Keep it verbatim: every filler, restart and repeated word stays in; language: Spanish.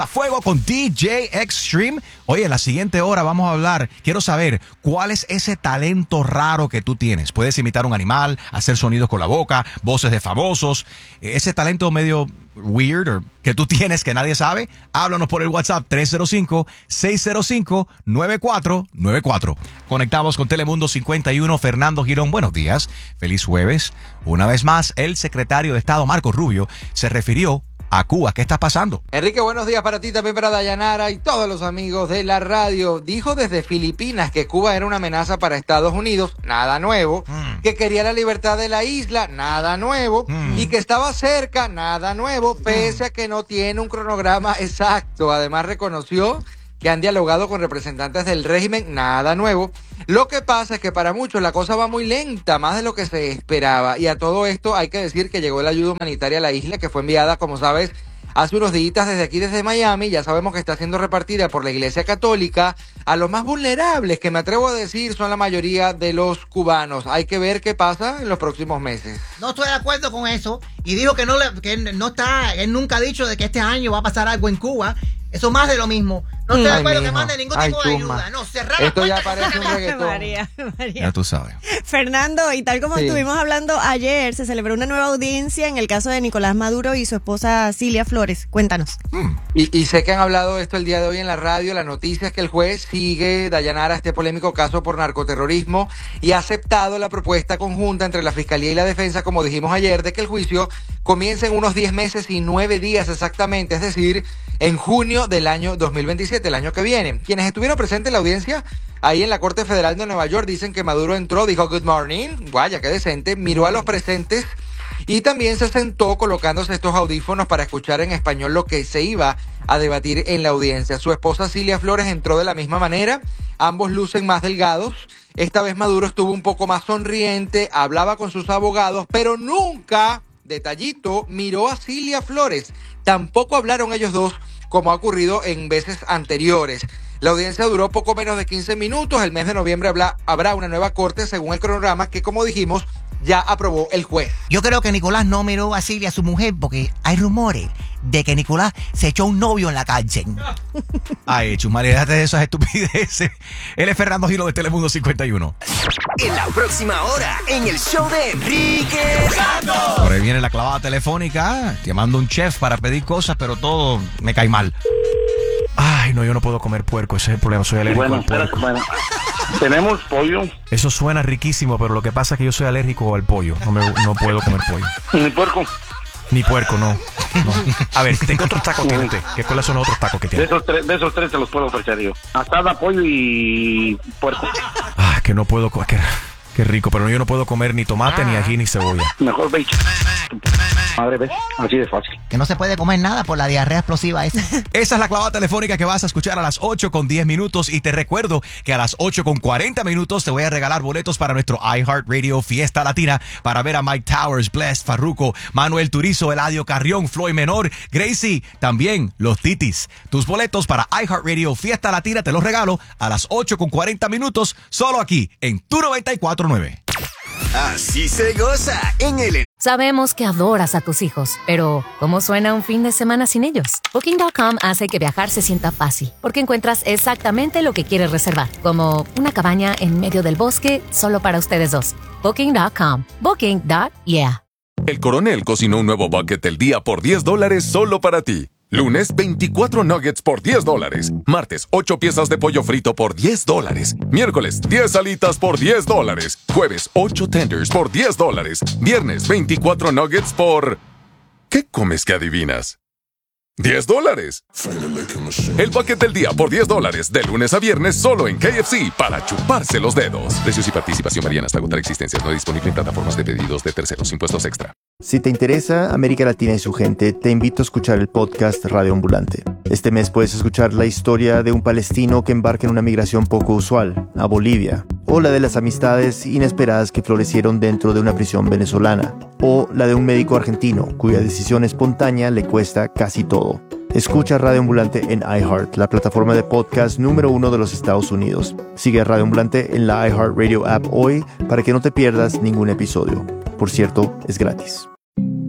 A fuego con D J Extreme. Oye, en la siguiente hora vamos a hablar, quiero saber cuál es ese talento raro que tú tienes. Puedes imitar un animal, hacer sonidos con la boca, voces de famosos, ese talento medio weird or que tú tienes que nadie sabe. Háblanos por el WhatsApp tres cero cinco, seis cero cinco, nueve cuatro nueve cuatro. Conectamos con Telemundo cincuenta y uno. Fernando Girón, buenos días. Feliz jueves. Una vez más, el secretario de Estado, Marco Rubio, se refirió a Cuba. ¿Qué está pasando? Enrique, buenos días para ti, también para Dayanara y todos los amigos de la radio. Dijo desde Filipinas que Cuba era una amenaza para Estados Unidos, nada nuevo, mm. que quería la libertad de la isla, nada nuevo, mm. y que estaba cerca, nada nuevo, pese mm. a que no tiene un cronograma exacto. Además reconoció que han dialogado con representantes del régimen, nada nuevo. Lo que pasa es que para muchos la cosa va muy lenta, más de lo que se esperaba. Y a todo esto hay que decir que llegó la ayuda humanitaria a la isla, que fue enviada, como sabes, hace unos días desde aquí, desde Miami. Ya sabemos que está siendo repartida por la Iglesia Católica a los más vulnerables, que me atrevo a decir son la mayoría de los cubanos. Hay que ver qué pasa en los próximos meses. No estoy de acuerdo con eso. Y dijo que no, le, que no está, él nunca ha dicho de que este año va a pasar algo en Cuba. Eso más de lo mismo. No estoy de acuerdo que mande ningún tipo de ayuda. No, cerrar Esto la ya parece un reggaetón. María, María. Ya tú sabes. Fernando, y tal como sí. estuvimos hablando ayer, se celebró una nueva audiencia en el caso de Nicolás Maduro y su esposa Cilia Flores. Cuéntanos. Mm. Y, y sé que han hablado de esto el día de hoy en la radio. La noticia es que el juez sigue, Dayanara, este polémico caso por narcoterrorismo y ha aceptado la propuesta conjunta entre la Fiscalía y la Defensa, como dijimos ayer, de que el juicio comience en unos diez meses y nueve días exactamente, es decir, en junio del año dos mil veintisiete, el año que viene. Quienes estuvieron presentes en la audiencia ahí en la Corte Federal de Nueva York dicen que Maduro entró, dijo good morning, vaya, qué decente, miró a los presentes y también se sentó colocándose estos audífonos para escuchar en español lo que se iba a debatir en la audiencia. Su esposa Cilia Flores entró de la misma manera, ambos lucen más delgados. Esta vez Maduro estuvo un poco más sonriente, hablaba con sus abogados, pero nunca, detallito, miró a Cilia Flores. Tampoco hablaron ellos dos, como ha ocurrido en veces anteriores. La audiencia duró poco menos de quince minutos. El mes de noviembre habrá, habrá una nueva corte según el cronograma que, como dijimos, ya aprobó el juez. Yo creo que Nicolás no miró a Cilia, su mujer, porque hay rumores de que Nicolás se echó un novio en la cárcel. Ay, Chumari, déjate de esas estupideces. Él es Fernando Giro de Telemundo cincuenta y uno. En la próxima hora, en el show de Enrique Santos. Por ahí viene la clavada telefónica, llamando a un chef para pedir cosas, pero todo me cae mal. Ay, no, yo no puedo comer puerco, ese es el problema, soy alérgico bueno, al puerco. Bueno, tenemos pollo. Eso suena riquísimo, pero lo que pasa es que yo soy alérgico al pollo, no, me, no puedo comer pollo. ¿Ni puerco? Ni puerco, no. no. A ver, ¿qué otros tacos tiene usted? ¿Qué cuáles son los otros tacos que tiene? De esos tres, de esos tres te los puedo ofrecer yo. Asada, pollo y puerco. Ah, que no puedo comer. Qué, qué rico, pero yo no puedo comer ni tomate, ni ají, ni cebolla. Mejor ve. Madre, ¿ves? Así de fácil. Que no se puede comer nada por la diarrea explosiva esa. Esa es la clavada telefónica que vas a escuchar a las ocho con diez minutos. Y te recuerdo que a las ocho con cuarenta minutos te voy a regalar boletos para nuestro iHeartRadio Fiesta Latina para ver a Mike Towers, Blessed, Farruko, Manuel Turizo, Eladio Carrión, Floyd Menor, Gracie, también los Titis. Tus boletos para iHeartRadio Fiesta Latina te los regalo a las ocho con cuarenta minutos solo aquí en Tu noventa y cuatro punto nueve. Así se goza en el... Sabemos que adoras a tus hijos, pero ¿cómo suena un fin de semana sin ellos? Booking punto com hace que viajar se sienta fácil, porque encuentras exactamente lo que quieres reservar, como una cabaña en medio del bosque solo para ustedes dos. Booking punto com. Booking. Yeah. El Coronel cocinó un nuevo bucket del día por diez dólares solo para ti. Lunes, veinticuatro nuggets por diez dólares. Martes, ocho piezas de pollo frito por diez dólares. Miércoles, diez alitas por diez dólares. Jueves, ocho tenders por diez dólares. Viernes, veinticuatro nuggets por... ¿Qué comes que adivinas? diez dólares. El bucket del día por diez dólares. De lunes a viernes solo en K F C para chuparse los dedos. Precios y participación varían hasta agotar existencias. No disponible en plataformas de pedidos de terceros. Impuestos extra. Si te interesa América Latina y su gente, te invito a escuchar el podcast Radio Ambulante. Este mes puedes escuchar la historia de un palestino que embarca en una migración poco usual, a Bolivia, o la de las amistades inesperadas que florecieron dentro de una prisión venezolana, o la de un médico argentino cuya decisión espontánea le cuesta casi todo. Escucha Radio Ambulante en iHeart, la plataforma de podcast número uno de los Estados Unidos. Sigue a Radio Ambulante en la iHeartRadio app hoy para que no te pierdas ningún episodio. Por cierto, es gratis.